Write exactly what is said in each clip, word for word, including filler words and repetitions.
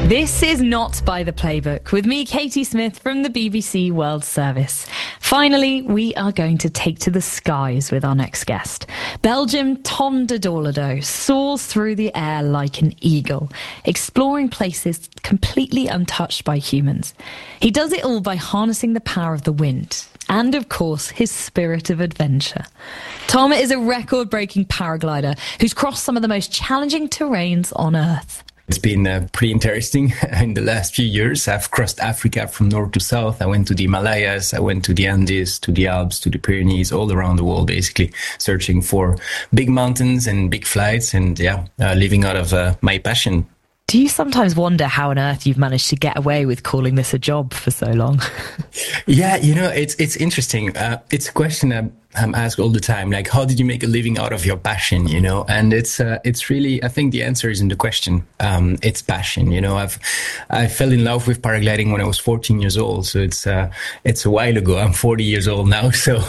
This is Not by the Playbook, with me, Katie Smith, from the B B C World Service. Finally, we are going to take to the skies with our next guest. Belgium Tom de Dorlado soars through the air like an eagle, exploring places completely untouched by humans. He does it all by harnessing the power of the wind and, of course, his spirit of adventure. Tom is a record-breaking paraglider who's crossed some of the most challenging terrains on Earth. It's been uh, pretty interesting in the last few years. I've crossed Africa from north to south. I went to the Himalayas, I went to the Andes, to the Alps, to the Pyrenees, all around the world, basically, searching for big mountains and big flights and, yeah, uh, living out of uh, my passion. Do you sometimes wonder how on earth you've managed to get away with calling this a job for so long? Yeah, you know, it's it's interesting. Uh, it's a question I'm, I'm asked all the time. Like, how did you make a living out of your passion? You know, and it's uh, it's really, I think the answer is in the question. Um, it's passion. You know, I've I fell in love with paragliding when I was fourteen years old. So it's uh, it's a while ago. I'm forty years old now. So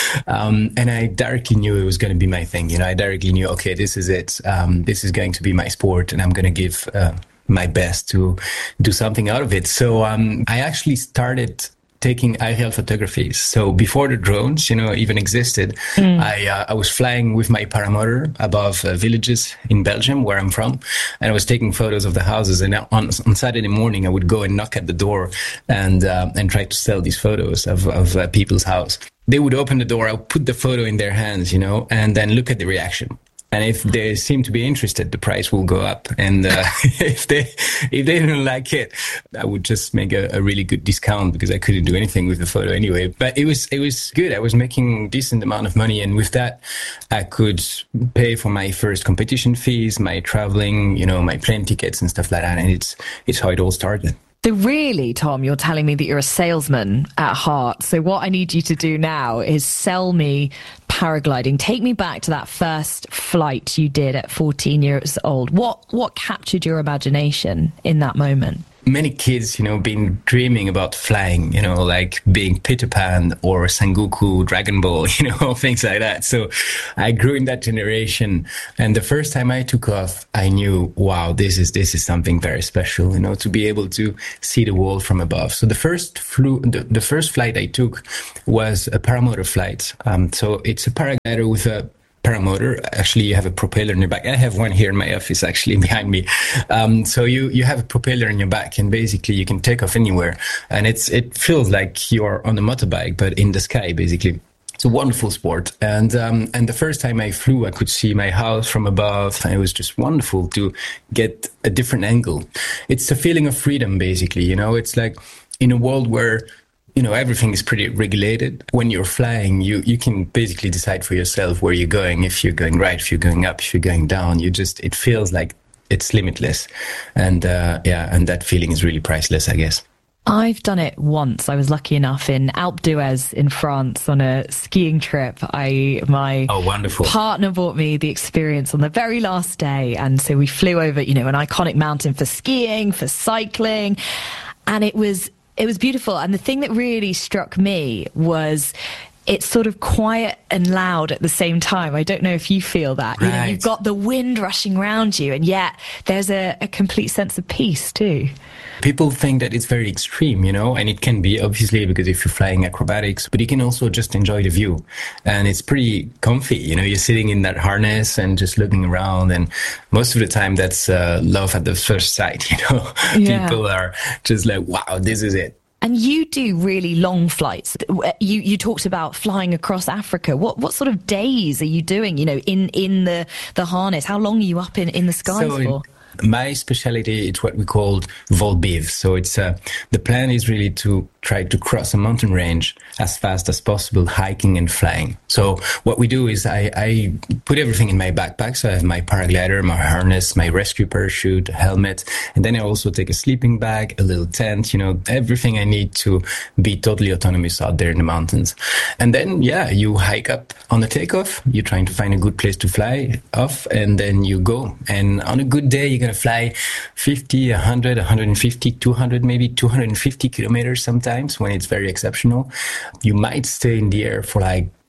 um, and I directly knew it was going to be my thing. You know, I directly knew, okay, this is it. Um, this is going to be my sport, and I'm going to give Uh, my best to do something out of it. So um, I actually started taking aerial photographies. So before the drones, you know, even existed, mm. I uh, I was flying with my paramotor above uh, villages in Belgium, where I'm from, and I was taking photos of the houses. And on, on Saturday morning, I would go and knock at the door and uh, and try to sell these photos of of uh, people's house. They would open the door, I would put the photo in their hands, you know, and then look at the reaction. And if they seem to be interested, the price will go up. And uh, if they if they don't like it, I would just make a, a really good discount because I couldn't do anything with the photo anyway. But it was it was good. I was making a decent amount of money, and with that, I could pay for my first competition fees, my traveling, you know, my plane tickets and stuff like that. And it's it's how it all started. So really, Tom, you're telling me that you're a salesman at heart. So what I need you to do now is sell me paragliding. Take me back to that first flight you did at fourteen years old. What what captured your imagination in that moment? Many kids, you know, been dreaming about flying, you know, like being Peter Pan or Sengoku, Dragon Ball, you know, things like that. So I grew in that generation. And the first time I took off, I knew, wow, this is this is something very special, you know, to be able to see the world from above. So the first flew, the, the first flight I took was a paramotor flight. Um, so it's a paraglider with a paramotor. Actually, you have a propeller in your back. I have one here in my office, actually, behind me. Um, so you, you have a propeller in your back, and basically you can take off anywhere. And it's it feels like you're on a motorbike, but in the sky, basically. It's a wonderful sport. And um, and the first time I flew, I could see my house from above. And it was just wonderful to get a different angle. It's a feeling of freedom, basically. You know, it's like in a world where you know, everything is pretty regulated. When you're flying, you, you can basically decide for yourself where you're going. If you're going right, if you're going up, if you're going down, you just, it feels like it's limitless. And, uh, yeah, and that feeling is really priceless, I guess. I've done it once. I was lucky enough in Alpe d'Huez in France on a skiing trip. I, my oh, wonderful. partner bought me the experience on the very last day. And so we flew over, you know, an iconic mountain for skiing, for cycling. And it was, It was beautiful. And the thing that really struck me was it's sort of quiet and loud at the same time. I don't know if you feel that. Right. You know, you've got the wind rushing around you, and yet there's a, a complete sense of peace too. People think that it's very extreme, you know, and it can be, obviously, because if you're flying acrobatics, but you can also just enjoy the view. And it's pretty comfy, you know, you're sitting in that harness and just looking around. And most of the time that's uh, love at the first sight, you know. Yeah. People are just like, wow, this is it. And you do really long flights. You you talked about flying across Africa. What what sort of days are you doing, you know, in, in the, the harness? How long are you up in, in the skies so for? My specialty is what we call vol-biv. So it's uh, the plan is really to try to cross a mountain range as fast as possible, hiking and flying. So what we do is I, I put everything in my backpack. So I have my paraglider, my harness, my rescue parachute, helmet, and then I also take a sleeping bag, a little tent, you know, everything I need to be totally autonomous out there in the mountains. And then, yeah, you hike up on the takeoff. You're trying to find a good place to fly off, and then you go. And on a good day, you're going to fly fifty, one hundred, one hundred fifty, two hundred, maybe two hundred fifty kilometers sometimes when it's very exceptional. You might stay in the air for like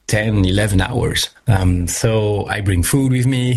ten, eleven hours. Um, so I bring food with me,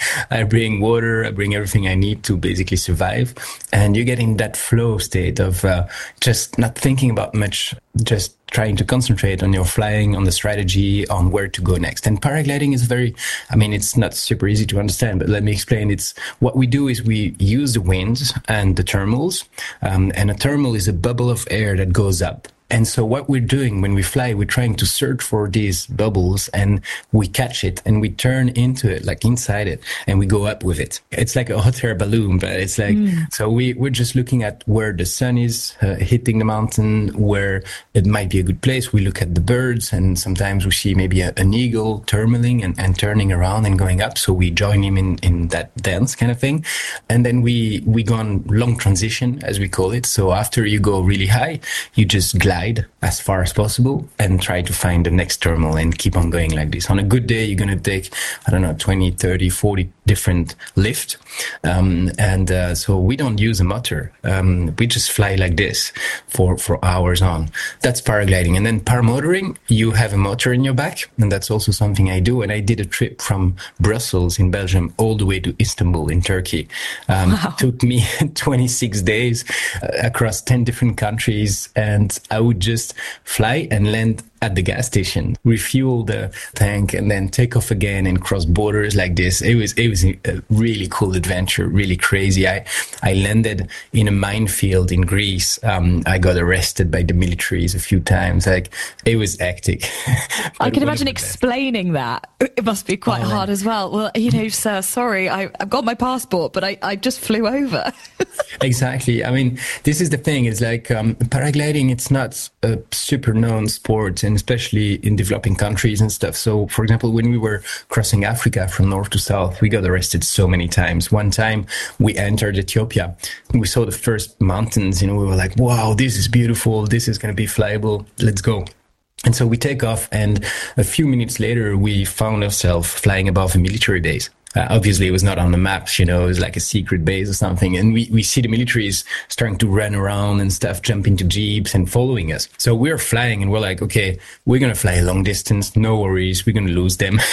I bring water, I bring everything I need to basically survive. And you get in that flow state of uh, just not thinking about much, just trying to concentrate on your flying, on the strategy, on where to go next. And paragliding is very, I mean, it's not super easy to understand, but let me explain. It's what we do is we use the winds and the thermals. Um, and a thermal is a bubble of air that goes up. And so what we're doing when we fly, we're trying to search for these bubbles and we catch it and we turn into it, like inside it, and we go up with it. It's like a hot air balloon, but it's like, mm. so we, we're just looking at where the sun is uh, hitting the mountain, where it might be a good place. We look at the birds and sometimes we see maybe a, an eagle thermaling and, and turning around and going up. So we join him in, in that dance kind of thing. And then we, we go on long transition, as we call it. So after you go really high, you just glide as far as possible and try to find the next thermal and keep on going like this. On a good day, you're going to take, I don't know, twenty, thirty, forty different lift. Um, and uh, so we don't use a motor. Um, we just fly like this for, for hours on. That's paragliding. And then paramotoring, you have a motor in your back. And that's also something I do. And I did a trip from Brussels in Belgium all the way to Istanbul in Turkey. Um, wow. It took me twenty-six days uh, across ten different countries. And I would just fly and land at the gas station, refuel the tank, and then take off again and cross borders like this. It was it was a really cool adventure, really crazy. I I landed in a minefield in Greece. Um, I got arrested by the militaries a few times. Like it was hectic. I can imagine explaining that. It must be quite oh, hard as well. Well, you know, sir, sorry, I, I've got my passport, but I, I just flew over. Exactly. I mean, this is the thing. It's like um, paragliding. It's not a super known sport, and especially in developing countries and stuff. So, for example, when we were crossing Africa from north to south, we got arrested so many times. One time we entered Ethiopia, we saw the first mountains, you know, we were like, wow, this is beautiful. This is going to be flyable. Let's go. And so we take off, and a few minutes later, we found ourselves flying above a military base. Uh, obviously, it was not on the maps, you know, it was like a secret base or something. And we, we see the militaries starting to run around and stuff, jump into jeeps and following us. So we're flying and we're like, okay, we're going to fly a long distance. No worries. We're going to lose them.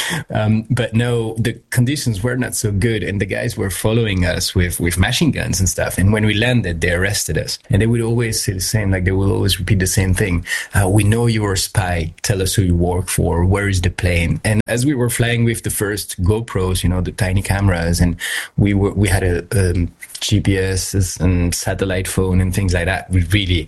um, but no, the conditions were not so good. And the guys were following us with, with machine guns and stuff. And when we landed, they arrested us. And they would always say the same, like they will always repeat the same thing. Uh, we know you're a spy. Tell us who you work for. Where is the plane? And as we were flying with the first GoPro, you know, the tiny cameras, and we were, we had a um, G P S and satellite phone and things like that. We really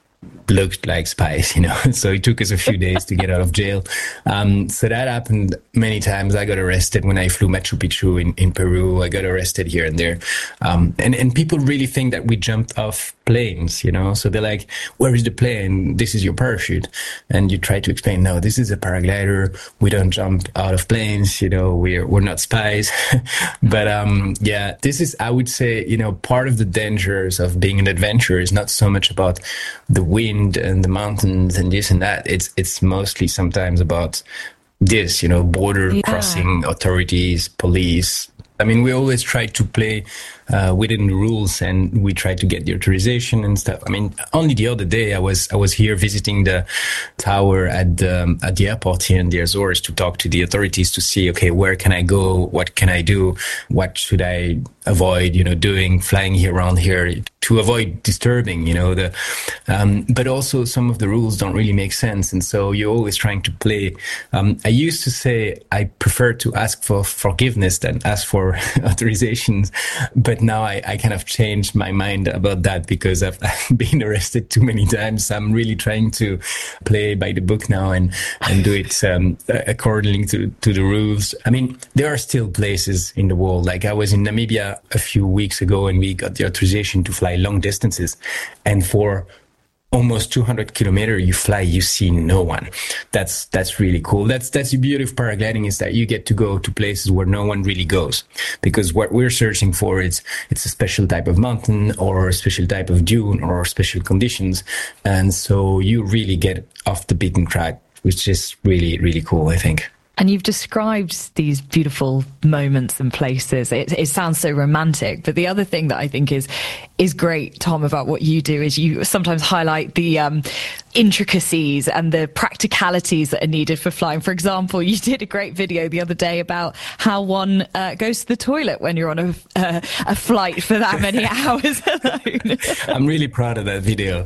looked like spies, you know. So it took us a few days to get out of jail. Um, so that happened many times. I got arrested when I flew Machu Picchu in, in Peru. I got arrested here and there. Um, and, and people really think that we jumped off planes, you know. So they're like, where is the plane? This is your parachute. And you try to explain, no, this is a paraglider. We don't jump out of planes, you know, we're, we're not spies. But, um, yeah, this is, I would say, you know, part of the dangers of being an adventurer is not so much about the wind and the mountains and this and that. It's, it's mostly sometimes about this, you know, border yeah. crossing authorities, police. I mean, we always try to play uh, within the rules, and we try to get the authorization and stuff. I mean, only the other day I was I was here visiting the tower at the, at the airport here in the Azores to talk to the authorities to see, okay, where can I go? What can I do? What should I avoid, you know, doing, flying here around here to avoid disturbing, you know, the, um, but also some of the rules don't really make sense. And so you're always trying to play. Um, I used to say I prefer to ask for forgiveness than ask for authorizations. But now I, I kind of changed my mind about that because I've, I've been arrested too many times. I'm really trying to play by the book now and, and do it um, according to, to the rules. I mean, there are still places in the world. Like I was in Namibia a few weeks ago and we got the authorization to fly long distances. And for almost two hundred kilometers, you fly, you see no one. That's that's really cool. That's that's the beauty of paragliding, is that you get to go to places where no one really goes. Because what we're searching for is it's a special type of mountain or a special type of dune or special conditions. And so you really get off the beaten track, which is really, really cool, I think. And you've described these beautiful moments and places. It, it sounds so romantic. But the other thing that I think is is great, Tom, about what you do is you sometimes highlight the um, intricacies and the practicalities that are needed for flying. For example, you did a great video the other day about how one uh, goes to the toilet when you're on a, uh, a flight for that many hours alone. I'm really proud of that video.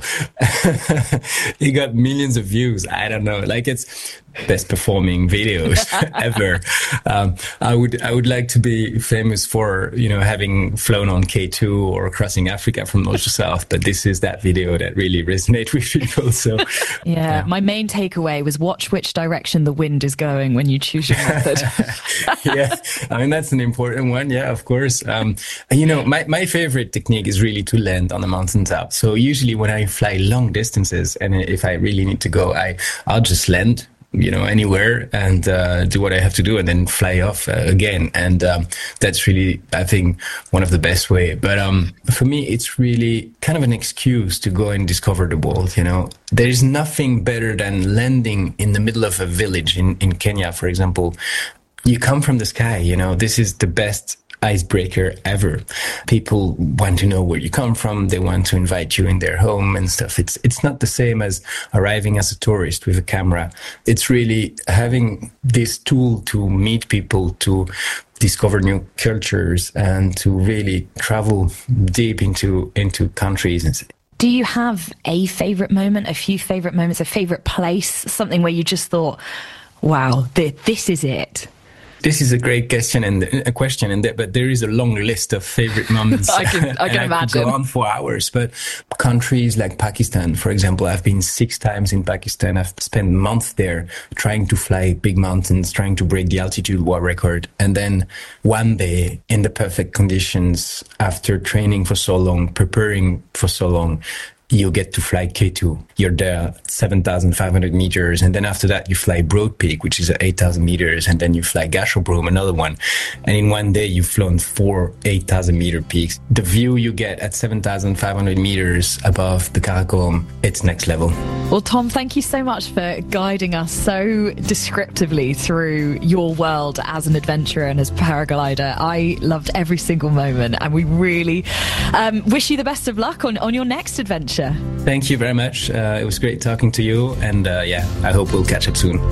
It got millions of views. I don't know, like it's best performing videos ever. Um, I would I would like to be famous for, you know, having flown on K two or crossing Africa from north to south, but this is that video that really resonates with people. So yeah, yeah, my main takeaway was watch which direction the wind is going when you choose your method. Yeah, I mean, that's an important one. Yeah, of course. Um, you know, my, my favorite technique is really to land on a mountaintop. So usually when I fly long distances and if I really need to go, I, I'll just land, you know, anywhere and uh, do what I have to do and then fly off uh, again. And um, that's really, I think, one of the best way. But um, for me, it's really kind of an excuse to go and discover the world, you know. There is nothing better than landing in the middle of a village in, in Kenya, for example. You come from the sky, you know, this is the best icebreaker ever. People want to know where you come from. They want to invite you in their home and stuff. It's it's not the same as arriving as a tourist with a camera. It's really having this tool to meet people, to discover new cultures and to really travel deep into into countries. Do you have a favorite moment, a few favorite moments, a favorite place, something where you just thought, wow, th- this is it? This is a great question and a question, and that, but there is a long list of favorite moments. I can, I can I imagine. Could go on for hours, but countries like Pakistan, for example, I've been six times in Pakistan. I've spent months there trying to fly big mountains, trying to break the altitude world record, and then one day, in the perfect conditions, after training for so long, preparing for so long, you get to fly K two. You're there seven thousand five hundred meters. And then after that, you fly Broad Peak, which is at eight thousand meters. And then you fly Gasherbrum, another one. And in one day, you've flown four eight thousand meter peaks. The view you get at seven thousand five hundred meters above the Karakoram, it's next level. Well, Tom, thank you so much for guiding us so descriptively through your world as an adventurer and as a paraglider. I loved every single moment. And we really um, wish you the best of luck on, on your next adventure. Thank you very much. Uh, it was great talking to you. And uh, yeah, I hope we'll catch up soon.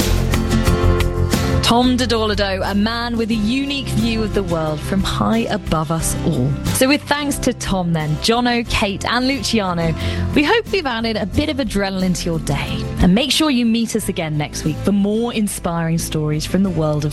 Tom Dodorlado, a man with a unique view of the world from high above us all. So with thanks to Tom then, Jono, Kate and Luciano, we hope we've added a bit of adrenaline to your day. And make sure you meet us again next week for more inspiring stories from the world of